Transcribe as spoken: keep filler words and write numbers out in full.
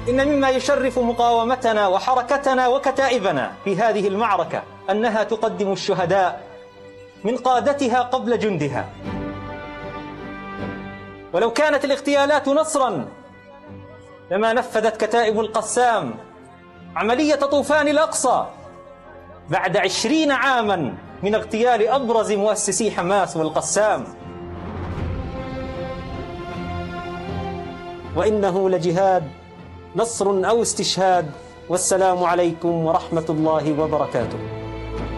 إن مما يشرف مقاومتنا وحركتنا وكتائبنا في هذه المعركة أنها تقدم الشهداء من قادتها قبل جندها. ولو كانت الاغتيالات نصرا لما نفذت كتائب القسام عملية طوفان الأقصى بعد عشرين عاما من اغتيال أبرز مؤسسي حماس والقسام. وإنه لجهاد، نصر أو استشهاد. والسلام عليكم ورحمة الله وبركاته.